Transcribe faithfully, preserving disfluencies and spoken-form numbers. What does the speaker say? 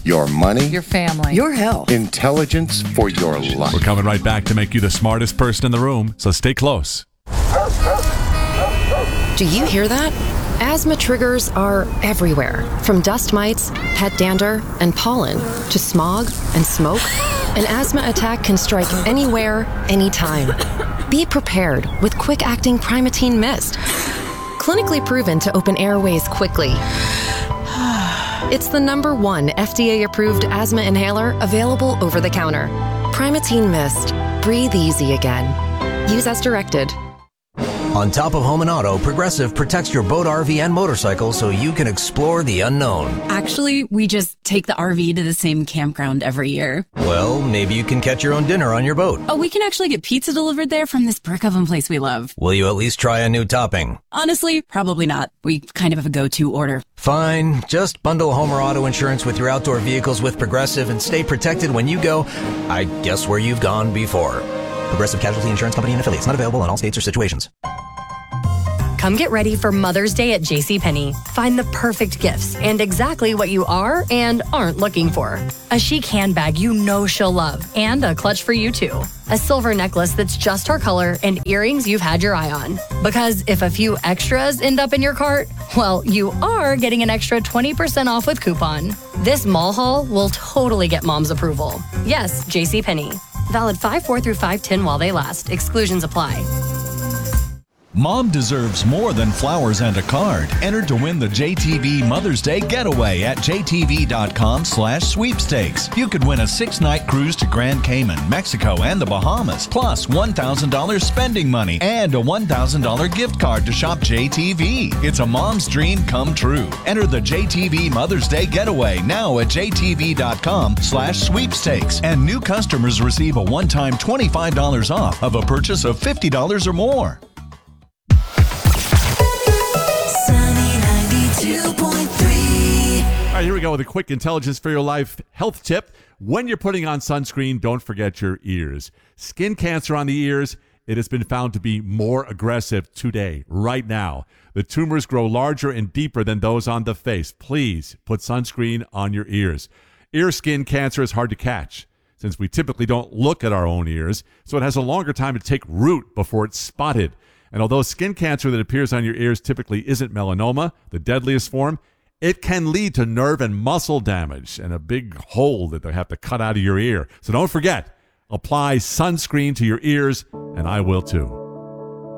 your money, your family, your health, intelligence for your life. We're coming right back to make you the smartest person in the room, so stay close. Do you hear that? Asthma triggers are everywhere, from dust mites, pet dander, and pollen, to smog and smoke. An asthma attack can strike anywhere, anytime. Be prepared with quick-acting Primatene Mist. Clinically proven to open airways quickly. It's the number one F D A-approved asthma inhaler available over the counter. Primatene Mist. Breathe easy again. Use as directed. On top of home and auto, Progressive protects your boat, R V, and motorcycle so you can explore the unknown. Actually, we just take the R V to the same campground every year. Well, maybe you can catch your own dinner on your boat. Oh, we can actually get pizza delivered there from this brick oven place we love. Will you at least try a new topping? Honestly, probably not. We kind of have a go-to order. Fine. Just bundle home or auto insurance with your outdoor vehicles with Progressive and stay protected when you go, I guess, where you've gone before. Progressive Casualty Insurance Company and Affiliates. Not available in all states or situations. Come get ready for Mother's Day at JCPenney. Find the perfect gifts and exactly what you are and aren't looking for. A chic handbag you know she'll love and a clutch for you too. A silver necklace that's just her color and earrings you've had your eye on. Because if a few extras end up in your cart, well, you are getting an extra twenty percent off with coupon. This mall haul will totally get mom's approval. Yes, JCPenney. Valid five four through five ten while they last. Exclusions apply. Mom deserves more than flowers and a card. Enter to win the J T V Mother's Day Getaway at J T V dot com slash sweepstakes. You could win a six-night cruise to Grand Cayman, Mexico, and the Bahamas, plus one thousand dollars spending money and a one thousand dollars gift card to shop J T V. It's a mom's dream come true. Enter the J T V Mother's Day Getaway now at J T V dot com slash sweepstakes. And new customers receive a one-time twenty-five dollars off of a purchase of fifty dollars or more. All right, here we go with a quick intelligence for your life health tip. When you're putting on sunscreen, don't forget your ears. Skin cancer on the ears, it has been found to be more aggressive today, right now. The tumors grow larger and deeper than those on the face. Please put sunscreen on your ears. Ear skin cancer is hard to catch, since we typically don't look at our own ears, so it has a longer time to take root before it's spotted. And although skin cancer that appears on your ears typically isn't melanoma, the deadliest form, it can lead to nerve and muscle damage and a big hole that they have to cut out of your ear. So don't forget, apply sunscreen to your ears, and I will too.